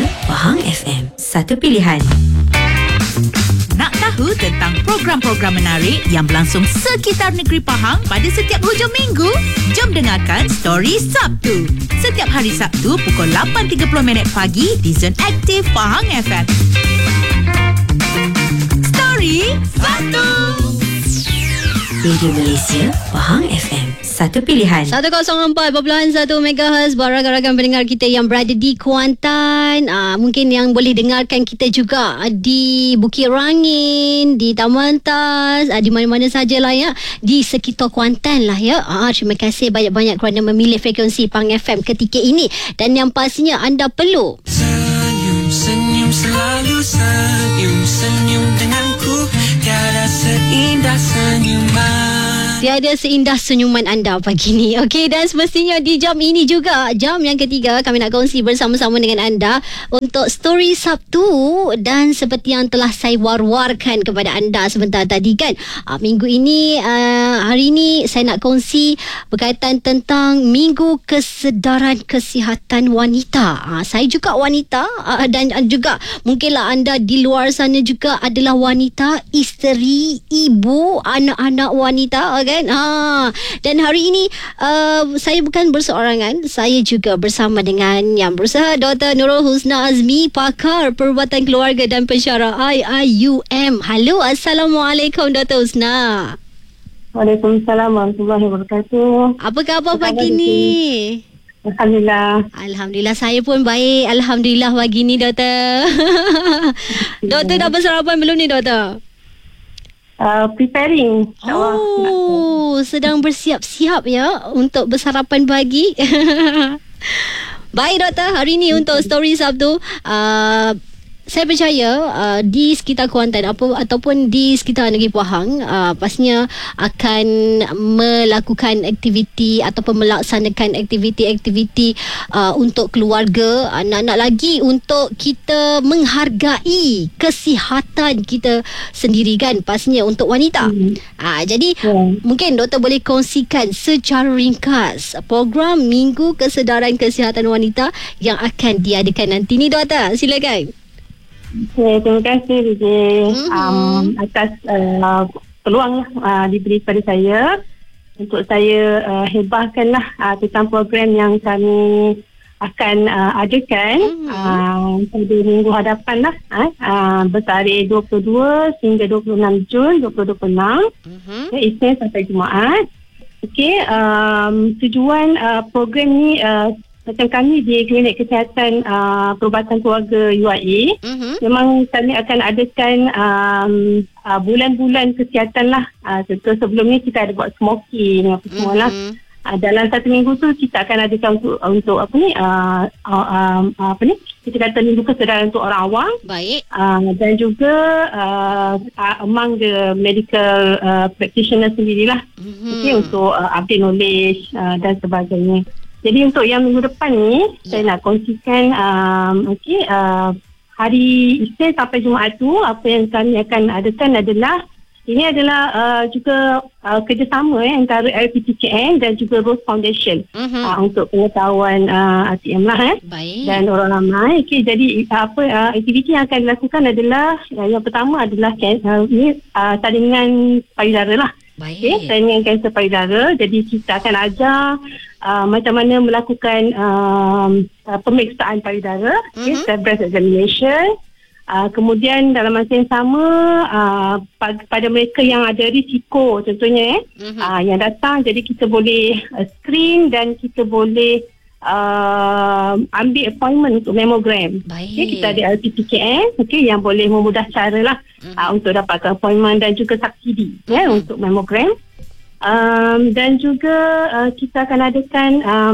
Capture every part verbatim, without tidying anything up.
Pahang F M, satu pilihan. Nak tahu tentang program-program menarik yang berlangsung sekitar negeri Pahang pada setiap hujung minggu? Jom dengarkan Story Sabtu. Setiap hari Sabtu pukul lapan tiga puluh minit pagi di Zon Aktif Pahang F M. Story Sabtu. Radio Malaysia, Pahang F M, satu pilihan. seratus empat perpuluhan satu megahertz buat rakan-rakan pendengar kita yang berada di Kuantan. Aa, mungkin yang boleh dengarkan kita juga di Bukit Rangin, di Taman Tas, aa, di mana-mana sajalah ya, di sekitar Kuantan lah ya. Aa, terima kasih banyak-banyak kerana memilih frekuensi Pahang F M ketika ini. Dan yang pastinya anda perlu senyum, senyum selalu senyum, senyum denganku. Tiada seindah senyuman, tiada seindah senyuman anda pagi ni. Okey, dan semestinya di jam ini juga, jam yang ketiga, kami nak kongsi bersama-sama dengan anda untuk Story Sabtu. Dan seperti yang telah saya war-warkan kepada anda sebentar tadi kan, uh, minggu ini, uh, hari ini saya nak kongsi berkaitan tentang Minggu Kesedaran Kesihatan Wanita. Uh, saya juga wanita, uh, dan juga mungkinlah anda di luar sana juga adalah wanita, isteri, ibu, anak-anak wanita kan. Ha. Dan hari ini uh, saya bukan berseorangan, saya juga bersama dengan yang berusaha, Doktor Nurul Husna Azmi, pakar perubatan keluarga dan pensyarah I I U M. Halo, Assalamualaikum Doktor Husna. Waalaikumsalam warahmatullahi wabarakatuh. Apa khabar pagi ni? Alhamdulillah. Alhamdulillah, saya pun baik. Alhamdulillah pagi ni, Doktor. Doktor dah bersarapan belum ni, Doktor? Uh, preparing. Oh, sedang bersiap-siap ya untuk bersarapan pagi. Baik, Doktor, hari ini untuk Story Sabtu, uh, saya percaya uh, di sekitar Kuantan apa, ataupun di sekitar negeri Pahang uh, pastinya akan melakukan aktiviti ataupun melaksanakan aktiviti-aktiviti uh, untuk keluarga, uh, nak-nak lagi untuk kita menghargai kesihatan kita sendiri kan, pastinya untuk wanita. Hmm. Uh, jadi yeah. Mungkin Doktor boleh kongsikan secara ringkas program Minggu Kesedaran Kesihatan Wanita yang akan diadakan nanti ni, Doktor. Silakan. Okay, terima kasih D J mm-hmm. um, atas uh, peluang uh, diberi kepada saya untuk saya uh, hebahkanlah uh, tentang program yang kami akan uh, adakan mm-hmm. uh, pada minggu hadapan lah, uh, uh, bertarikh dua puluh dua hingga dua puluh enam Jun dua ribu dua puluh enam, mm-hmm. ya, Isnin sampai Jumaat. Okey, um, tujuan uh, program ni uh, macam kami di Klinik Kesihatan uh, Perubatan Keluarga U I A, uh-huh. memang kami akan adakan um, uh, bulan-bulan kesihatan lah. Uh, contoh sebelum ni kita ada buat smoking apa semua lah. Uh-huh. Uh, dalam satu minggu tu kita akan adakan untuk untuk apa ni uh, uh, uh, apa ni kita kata minggu kesedaran untuk orang awam. Baik. Uh, dan juga uh, uh, among the medical uh, practitioner sendirilah. Uh-huh. Okay, untuk uh, update knowledge uh, dan sebagainya. Jadi untuk yang minggu depan ni, yeah. saya nak kongsikan um, okay, uh, hari Isnin sampai Jumaat tu, apa yang kami akan adakan adalah, ini adalah uh, juga uh, kerjasama eh, antara L P T K N dan juga Rose Foundation uh-huh. uh, untuk pengetahuan uh, R T M lah eh, dan orang ramai. Okay, jadi uh, apa uh, aktiviti yang akan dilakukan adalah, uh, yang pertama adalah uh, ini uh, tandingan payudara lah. Okay, training kanser payudara. Jadi kita akan ajar uh, macam mana melakukan um, uh, pemeriksaan payudara, mm-hmm. okay, breast examination. Uh, kemudian dalam masa yang sama uh, pada mereka yang ada risiko, contohnya eh, mm-hmm. uh, yang datang, jadi kita boleh uh, screen dan kita boleh Uh, ambil appointment untuk mammogram. Okay, kita ada L P T K N, okay, yang boleh memudah cara lah mm-hmm. uh, untuk dapatkan appointment dan juga subsidi mm-hmm. ya, untuk mammogram. Um, dan juga uh, kita akan adakan um,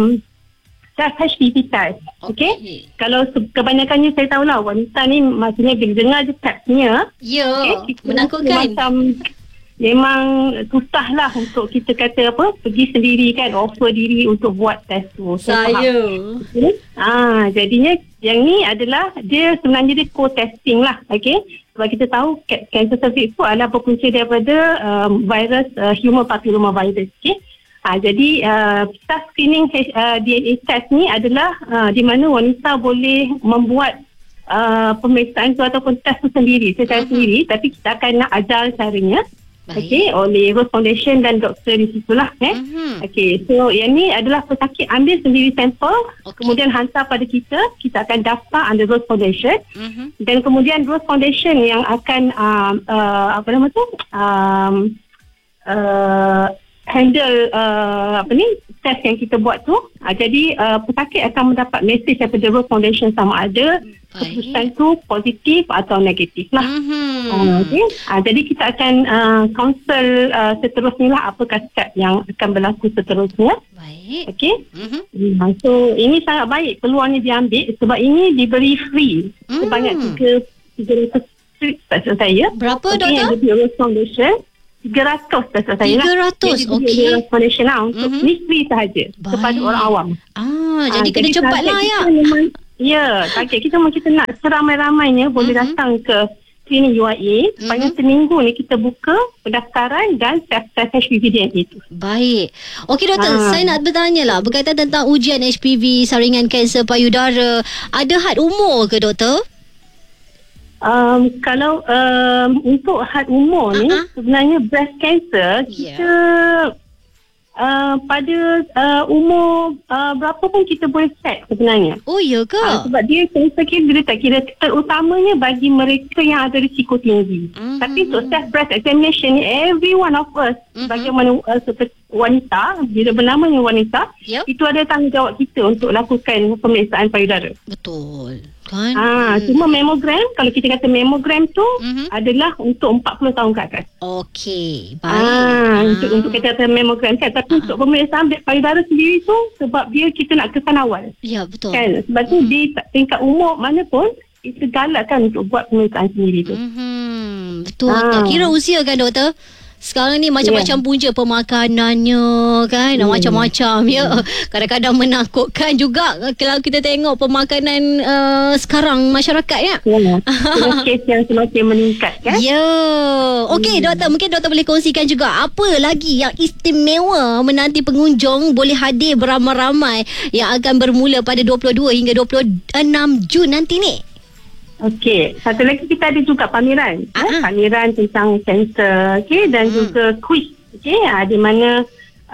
H P V test. Okay? Okay. Kalau kebanyakannya saya tahulah wanita ni maksudnya bila dengar je testnya, ya, okay, menakutkan. Macam memang susah lah untuk kita kata apa, pergi sendiri kan, offer diri untuk buat test tu. Saya. Okay? Ah, jadinya yang ni adalah dia sebenarnya dia co-testing lah, okay? Sebab kita tahu kanser cervix tu adalah berpunca daripada um, virus uh, human papilloma virus, okay? Ah, jadi uh, test screening uh, D N A test ni adalah uh, di mana wanita boleh membuat uh, pemeriksaan tu ataupun test tu sendiri secara Mhm. sendiri, tapi kita akan nak ajar caranya. Baik. Okey, oleh Rose Foundation dan doktor di situlah eh. Mhm. Okey, so yang ni adalah pesakit ambil sendiri sampel, Okey. kemudian hantar pada kita, kita akan daftar under Rose Foundation, Mhm. dan kemudian Rose Foundation yang akan um, uh, apa nama tu? Um, uh, handle uh, apa ni? Test yang kita buat tu. Uh, jadi uh, pesakit akan mendapat mesej daripada Rose Foundation sama ada keputusan tu positif atau negatif lah. Mhm. Uh, okay. uh, jadi kita akan uh, counsel uh, seterusnya lah apakah step yang akan berlaku seterusnya. Baik. Okey. Mhm. Uh, so ini sangat baik peluang ni diambil sebab ini diberi free Hmm. sebanyak tiga tiga ratus street tak silap saya. Berapa, Okey, doktor? yang diberi Rose Foundation tiga ratus tak silap saya lah. tiga ratus, Yang diberi okey. oleh Rose Foundation lah untuk Mhm. ni free sahaja kepada Baik. orang awam. Ah, Ah, jadi kena target cepatlah kita ya. memang, ya, target kita memang kita nak seramai-ramainya boleh Mhm. datang ke klinik U I A sepanjang Mhm. seminggu ni kita buka pendaftaran dan test-test H P V D N A itu. Baik. Okey doktor, Ah. saya nak bertanya lah berkaitan tentang ujian H P V saringan kanser payudara. Ada had umur ke doktor? Um, kalau um, untuk had umur ni Uh-uh. sebenarnya breast cancer Ya. kita uh, pada uh, umur uh, berapa pun kita boleh set sebenarnya. Oh ya ke? Uh, sebab dia saya kira dia tak kira terutamanya bagi mereka yang ada risiko tinggi. Mhm. Tapi untuk self breast examination ni every one of us Mhm. bagaimana uh, seperti wanita bila bernamanya wanita Yep. itu ada tanggungjawab kita untuk lakukan pemeriksaan payudara. Betul. Kan? Ah, Hmm. cuma mamogram kalau kita kata mamogram tu Mhm. adalah untuk empat puluh tahun ke atas. Okey, baik. Ah, untuk untuk kita kata mamogram kan, tapi untuk pemeriksaan payudara sendiri tu sebab dia kita nak kesan awal. Ya, betul. Kan? Sebab tu di tingkat umur mana pun kita galakkan untuk buat pemeriksaan sendiri tu. Mhm. Betul. Ah. Tak kira usia kan doktor? Sekarang ni macam-macam punca pemakanannya kan, Hmm. macam-macam ya. Kadang-kadang menakutkan juga kalau kita tengok pemakanan uh, sekarang masyarakat ya. Ya. Dengan kes yang semakin meningkat kan. Ya. Okey Hmm. doktor, mungkin doktor boleh kongsikan juga apa lagi yang istimewa menanti pengunjung boleh hadir beramai-ramai yang akan bermula pada dua puluh dua hingga dua puluh enam Jun nanti ni. Okey, satu lagi kita ada juga pameran. Ah. Eh, pameran tentang kanser, okey, dan Hmm. juga kuis, okey, ah, di mana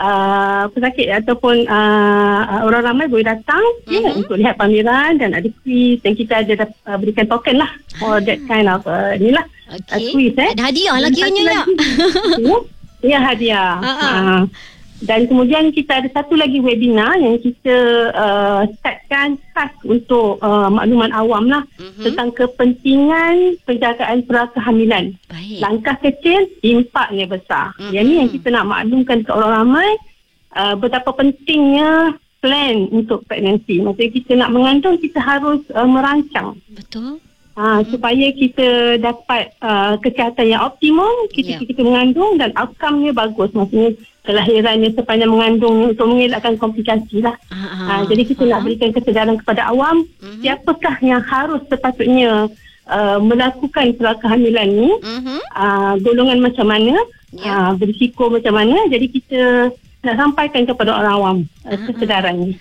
uh, pesakit ataupun uh, orang ramai boleh datang okay, Mhm. untuk lihat pameran dan ada kuis dan kita ada uh, berikan token lah for that kind of uh, ni lah uh, Okey. kuis eh. Ada hadiah Dan lah kiranya satu ya. lagi- Ya, hadiah. Ah, ah. Ah. Dan kemudian kita ada satu lagi webinar yang kita uh, startkan khas untuk uh, makluman awam lah Mhm. tentang kepentingan penjagaan prakehamilan. Baik. Langkah kecil, impaknya besar. Mhm. Yang ni yang kita nak maklumkan ke orang ramai uh, betapa pentingnya plan untuk pregnancy. Maksudnya kita nak mengandung, kita harus uh, merancang. Betul. Ha, supaya kita dapat uh, kesihatan yang optimum ketika Ya. kita mengandung dan outcome-nya bagus. Maksudnya kelahirannya sepanjang mengandung untuk mengelakkan komplikasi lah. Ha, jadi kita nak berikan kesedaran kepada awam Mhm. siapakah yang harus sepatutnya uh, melakukan prakehamilan ni, Mhm. uh, golongan macam mana, Ya. uh, berisiko macam mana. Jadi kita nak sampaikan kepada orang awam uh, kesedaran ni.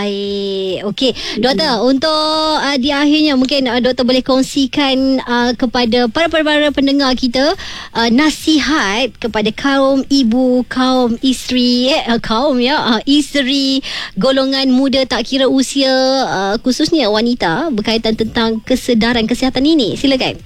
Baik. Okey, doktor, untuk uh, di akhirnya mungkin uh, doktor boleh kongsikan uh, kepada para-para pendengar kita uh, nasihat kepada kaum ibu, kaum isteri, eh, uh, kaum ya, uh, isteri golongan muda tak kira usia, uh, khususnya wanita berkaitan tentang kesedaran kesihatan ini. Silakan.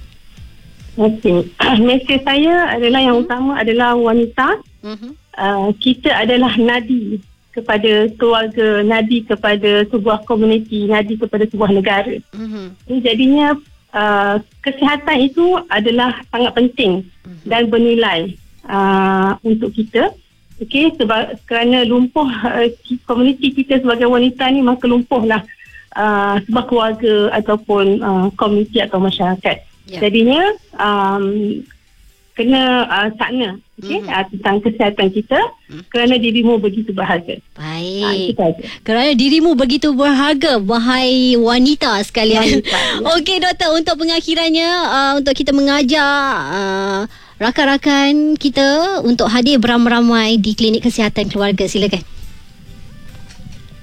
Okey. Mesej saya adalah yang utama adalah wanita. Mhm. Uh, kita adalah nadi kepada keluarga, nadi kepada sebuah komuniti, nadi kepada sebuah negara. Mhm. Jadi jadinya uh, kesihatan itu adalah sangat penting dan bernilai uh, untuk kita. Okey, sebab kerana lumpuh uh, komuniti kita sebagai wanita ni, maka lumpuhlah uh, sebuah keluarga ataupun uh, komuniti atau masyarakat. Ya. Jadinya um, kena uh, sakna okay, Mhm. uh, tentang kesihatan kita kerana dirimu begitu berharga. Ah, itu Baik. saja. Kerana dirimu begitu berharga, wahai wanita sekalian. Wanita, ya. Okey doktor, untuk pengakhirannya uh, untuk kita mengajak uh, rakan-rakan kita untuk hadir beramai-ramai di klinik kesihatan keluarga, silakan.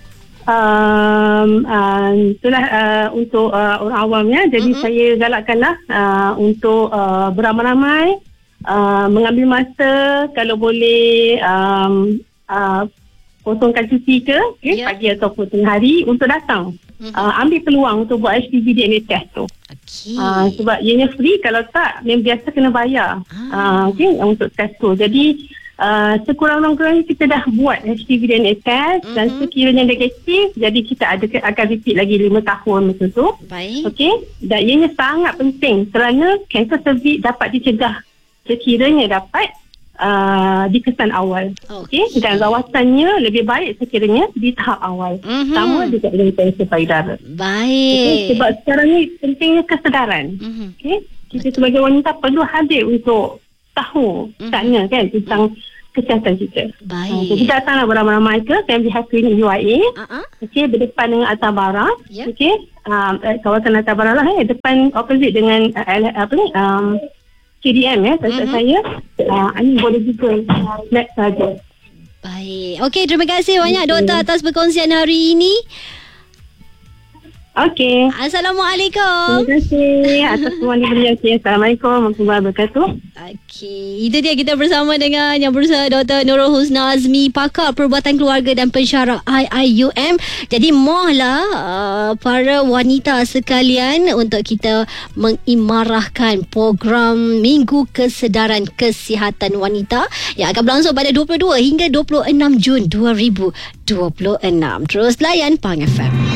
um, uh, itulah uh, untuk uh, orang awam ya. Jadi mm-hmm. saya galakkanlah uh, untuk uh, beramai-ramai, uh, mengambil masa, kalau boleh um, uh, kosongkan cuti ke okay, yeah. pagi ataupun tengah hari untuk datang. Mm-hmm. Uh, ambil peluang untuk buat H P V D N A test tu. Okay. Uh, sebab ianya free, kalau tak yang biasa kena bayar ah. uh, okay, untuk test tu. Jadi Uh, sekurang-kurangnya kita dah buat H P V D N A test mm-hmm. dan sekiranya negatif, jadi kita ada akan repeat lagi lima tahun macam tu. Baik. Okey. Dan ianya sangat penting kerana kanser cervix dapat dicegah sekiranya dapat uh, dikesan awal. Okey. Okay? Dan rawatannya lebih baik sekiranya di tahap awal. Mm-hmm. Sama juga dengan kanser payudara. Baik. Okay? Sebab sekarang ni pentingnya kesedaran. Mm-hmm. Okey. Kita Betul. sebagai wanita perlu hadir untuk tahu mm-hmm. tanya kan tentang kesihatan kita. Baik. Uh, jadi datanglah beramai-ramai ke Family Health Clinic U I A. Uh-huh. Okey, berdepan dengan Altabara. Yep. Okey, um, kawasan Altabara lah eh, depan opposite dengan uh, apa ni um, K D M ya, tempat mm-hmm. saya. Uh, ini boleh juga lab saja. Baik. Okey, terima kasih banyak okay. doktor atas perkongsian hari ini. Okey. Assalamualaikum. Terima kasih atas semua diberi. Assalamualaikum warahmatullahi wabarakatuh. Okey, itu dia kita bersama dengan yang berusaha Doktor Nurul Husna Azmi, pakar perubatan keluarga dan pensyarah I I U M. Jadi mohlah uh, para wanita sekalian untuk kita mengimarahkan program Minggu Kesedaran Kesihatan Wanita yang akan berlangsung pada dua puluh dua hingga dua puluh enam Jun dua ribu dua puluh enam. Terus layan Pang F M.